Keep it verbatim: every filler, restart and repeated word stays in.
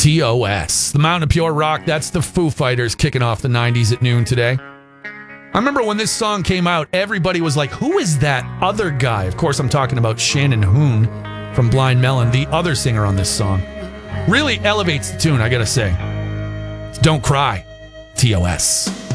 T O S. The Mountain of Pure Rock. That's the Foo Fighters kicking off the nineties at noon today. I remember when this song came out, everybody was like, who is that other guy? Of course, I'm talking about Shannon Hoon from Blind Melon, the other singer on this song. Really elevates the tune, I gotta say. Don't Cry. T O S.